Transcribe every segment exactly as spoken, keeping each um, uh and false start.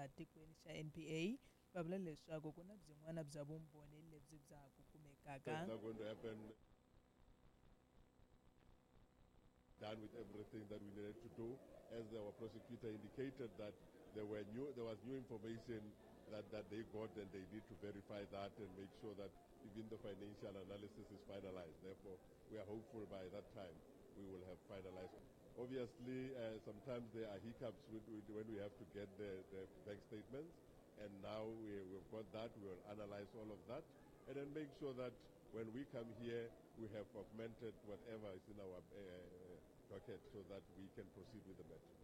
laha tikweni xa N P A va vula leswaku ku na byin'wana bya vumbhoni lebyi bya ha ku kumekaka. It's not going to happen. Done with everything that we needed to do, as our prosecutor indicated that there were new, there was new information that, that they got, and they need to verify that and make sure that even the financial analysis is finalized. Therefore, we are hopeful by that time we will have finalized. Obviously, uh, sometimes there are hiccups with, with, when we have to get the, the bank statements, and now we, we've got that. We will analyze all of that and then make sure that when we come here, we have augmented whatever is in our uh, docket so that we can proceed with the matter.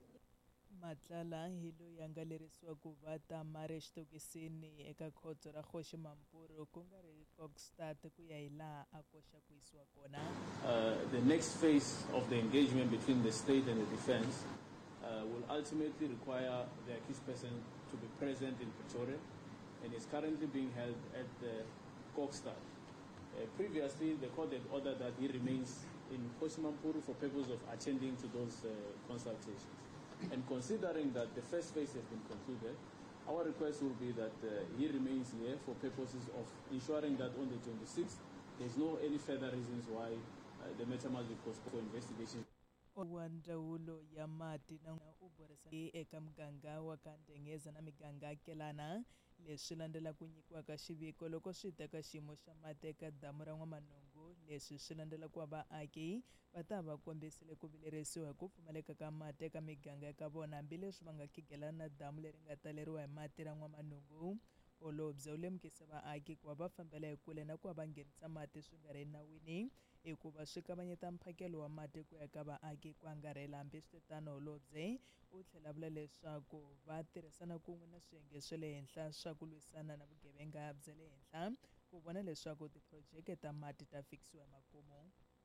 Matlala hi loyi a nga lerisiwa ku va ta mara exitokisini eka khoto ra Kgoshi Mampuru ku nga ri Kokstad ku ya hi laha a koxa ku yisiwa kona. The next phase of the engagement between the state and the defense uh, will ultimately require the accused person to be present in Pretoria and is currently being held at the Kokstad. Uh, previously, the court had ordered that he remains in Kgoshi Mampuru for purpose of attending to those uh, consultations. And considering that the first phase has been concluded, our request will be that uh, he remains here for purposes of ensuring that on the twenty-sixth, there's no any further reasons why uh, the matter must be postponed for investigation. Wa ndzawulo ya mati na u burisana eka muganga wa ka Ndengeza na miganga akelana leswi landzela ku nyikiwa ka xiviko loko swi ta ka xiyimo xa mati eka damu ra N'wamanungu. Leswi swi landzela ku vaaki va ta va kombisile ku vilerisiwa hi ku pfumaleka ka mati eka miganga ya ka vona hambileswi va nga khigelana na damu leri nga taleriwa hi mati ra N'wamanungu. Holobye u lemukisa vaaki ku va va fambela hi kule na ku va va nghenisa mati swi nga ri nawini hikuva swi kavanyeta mphakelo wa mati ku ya ka vaaki ku angarhela. Hambiswiritano holobye u tlhela vula leswaku va tirhisana kun'we na swiyenge swa le henhla swa ku lwisana na vugevenga bya le henhla ku vona leswaku tiphurojeke ta mati ta fikisiwa hi makumu.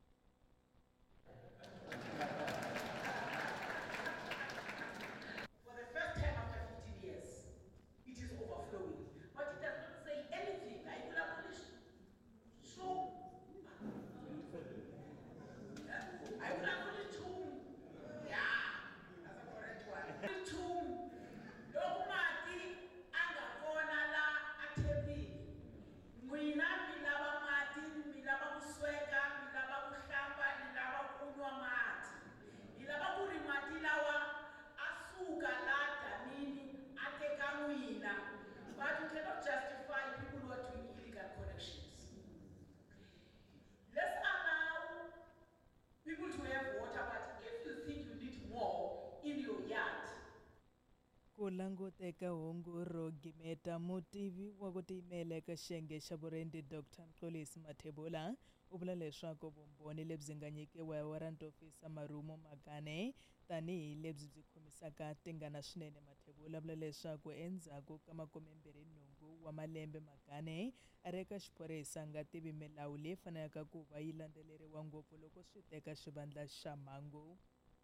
For the first time after fifteen years, it is overflowing. But it does not say anything. I will abolish. So, I will abolish tomb. Yeah, that's a correct one. Tomb. Dogmati angakona la atebi. Mwina milaba mati, milaba kusweka, milaba kushamba, milaba kunwa mati. Milaba kuri mati lawa asuka lata nini ateka mwina. But you cannot justify people who are doing illegal connections. Let's allow people to have water, but if you think you need more in your yard. Ku languteka hungu ro gimeta mutivi wa ku tiyimela eka xiyenge xa vurendi Doctor Mxolisi Mathebula u vula leswaku vumbhoni lebyi nga nyikiwa hi warrant officer Marumo Magane tanihi lebyi byi khomisaka tingana swinene. Mathebula vula leswaku endzhaku ka makumembirhi nhungu wa malembe Magane a ri eka xiphorisa a nga tivi milawu leyi fanelaka ku va yi landzeleriwa ngopfu loko swi teka xivandla xa mhangu.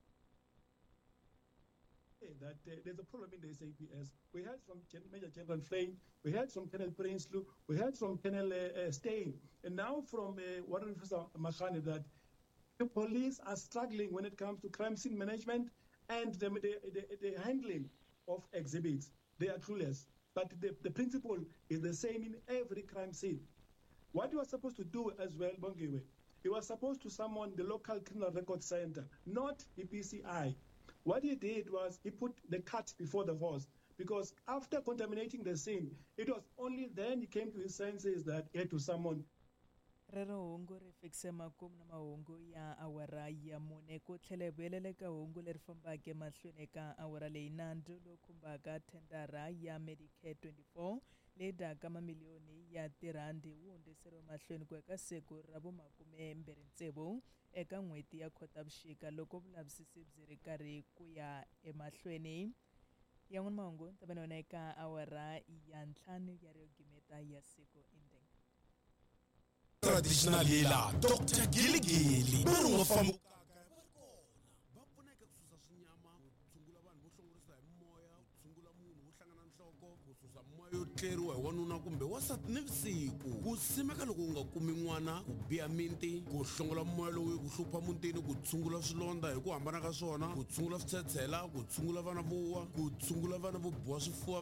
That uh, there's a problem in the S A P S. We heard from Gen- Major General Flynn, we heard from Colonel Prinsloo, we heard from Colonel uh, uh, Steyn, and now from uh, Warrant Officer Makhane that the police are struggling when it comes to crime scene management and the, the, the, the handling of exhibits. They are clueless. But the, the principle is the same in every crime scene. What you are supposed to do as well, Bongiwe, you are supposed to summon the local criminal record center, not the P C I. What he did was he put the cart before the horse, because after contaminating the scene, it was only then he came to his senses that he had to summon. Rero hungu ri fikise makumu na mahungu ya awara ya mune ku tlhela vuyelele ka hungu leri fambaka emahlweni eka awara leyi nandzu lowu khumbaka thendara ya Medicare twenty-four leyi dyaka mamiliyoni ya tirhandi wu hundziseriwe mahlweni ku eka siku ra vumakumembirhi ntsevu eka n'hweti ya Khotavuxika loko vulavisisi byi ri karhi ku ya emahlweni. Yan'wana mahungu ta vona eka awara ya ntlhanu ya rio gimeta ya siku ending. Traditional healer Doctor Giligili Marunga Famu va pfuneka ku susa swinyama ku tshungula vanhu vo hlongorisa hi moya ku tshungula munhu wo hlangana nhloko ku susa moya yo tleriwa hi wanuna kumbe wasati nivusiku ku simeka loko u nga kumi n'wana ku biya miti ku hlongola moya lowu ku hlupha mutini ku tshungula swilondza hi ku hambana ka swona ku tshungula switshetshela ku tshungula vana vo wa ku tshungula vana vo biwa swifuva